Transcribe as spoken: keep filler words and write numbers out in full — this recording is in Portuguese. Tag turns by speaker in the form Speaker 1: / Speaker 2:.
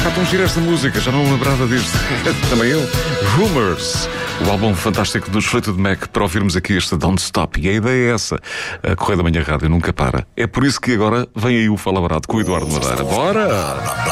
Speaker 1: Pá, tão gira esta música, já não me lembrava disto. Também eu. Rumors, o álbum fantástico dos Fleetwood Mac, para ouvirmos aqui este Don't Stop. E a ideia é essa. A Correia da Manhã Rádio nunca para. É por isso que agora vem aí o Fala Barato com o Eduardo Madeira. Bora!